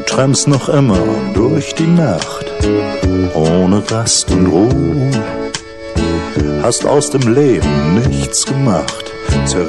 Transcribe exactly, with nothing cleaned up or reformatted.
Du trampst noch immer durch die Nacht, ohne Rast und Ruhe. Hast aus dem Leben nichts gemacht,